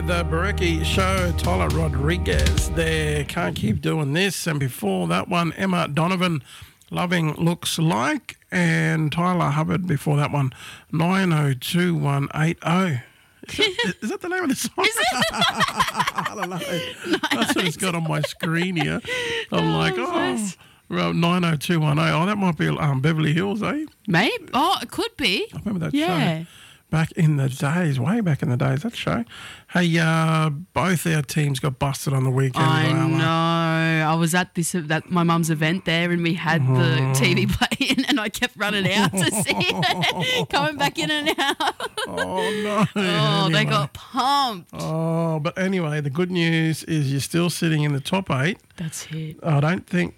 The Berkey Show, Tyler Rodriguez there, Can't Keep Doing This. And before that one, Emma Donovan, Loving Looks Like. And Tyler Hubbard before that one, 902180. Is that the name of the song? Is it? I don't know. That's what it's got on my screen here. I'm like, well, 90210. Oh, that might be Beverly Hills, eh? Maybe. Oh, it could be. I remember that Yeah. show. Back in the days, way back in the days, that show. Hey, both our teams got busted on the weekend. I know. I was at my mum's event there, and we had the TV playing, and I kept running out to see it, coming back in and out. Oh, no. Oh, Anyway. they got pumped. Oh, but anyway, the good news is you're still sitting in the top 8. That's it. I don't think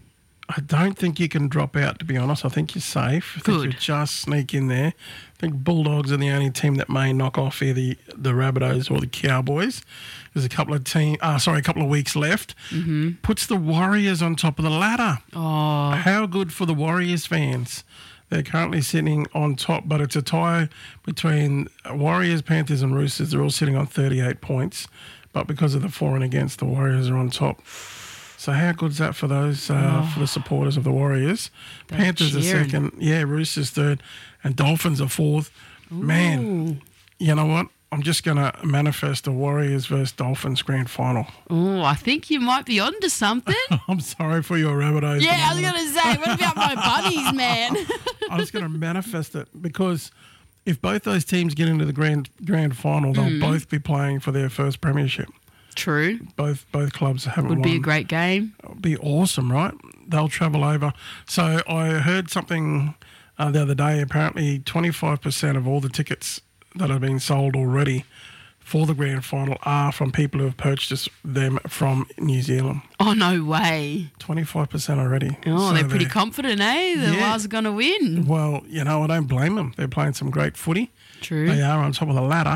you can drop out, to be honest. I think you're safe. I think Good. you just sneak in there. I think Bulldogs are the only team that may knock off either the Rabbitohs or the Cowboys. There's a couple of weeks left. Mm-hmm. Puts the Warriors on top of the ladder. Oh, How good for the Warriors fans. They're currently sitting on top, but it's a tie between Warriors, Panthers and Roosters. They're all sitting on 38 points. But because of the for and against, the Warriors are on top. So how good's that for those for the supporters of the Warriors? Panthers are cheering. second, Roosters third, and Dolphins are fourth. Man, you know what? I'm just going to manifest a Warriors versus Dolphins grand final. oh, I think you might be onto something. I'm sorry for your Rabbitohs. Yeah, I was going to say, what about my bunnies, man? I was going to manifest it because if both those teams get into the grand final, they'll both be playing for their first premiership. True. Both clubs haven't won. Would be a great game. It would be awesome, right? They'll travel over. So I heard something the other day. Apparently 25% of all the tickets that have been sold already for the grand final are from people who have purchased them from New Zealand. Oh, no way. 25% already. Oh, So they're pretty confident, eh? The Wars are going to win. Well, I don't blame them. They're playing some great footy. True. They are on top of the ladder.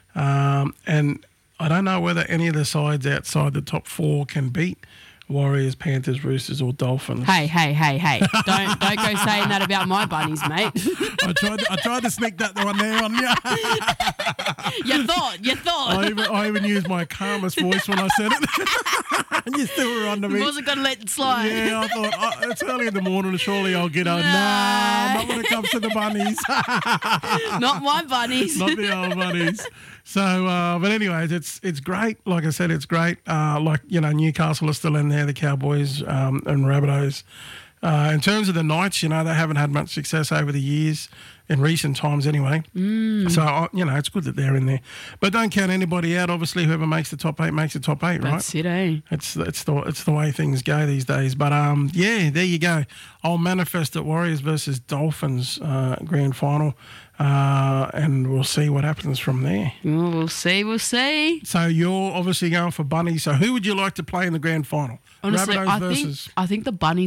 And I don't know whether any of the sides outside the top 4 can beat Warriors, Panthers, Roosters or Dolphins. Hey. Don't go saying that about my bunnies, mate. I tried to sneak that one there on you. You thought. I even used my calmest voice when I said it. And you still were on to me. Wasn't going to let it slide. Yeah, I thought, it's early in the morning, surely I'll get on. Nah, not when it comes to the bunnies. Not my bunnies. Not the old bunnies. So, but anyways, it's great. Like I said, it's great. Newcastle are still in there, the Cowboys and Rabbitohs. In terms of the Knights, they haven't had much success over the years, in recent times anyway. So, it's good that they're in there. But don't count anybody out. Obviously, whoever makes the top 8 makes the top 8, right? That's it, eh? It's the way things go these days. But, there you go. I'll manifest at Warriors versus Dolphins grand final. And we'll see what happens from there. We'll see. So you're obviously going for Bunnies. So who would you like to play in the grand final? Honestly, Rabbitohs versus... I think the bunnies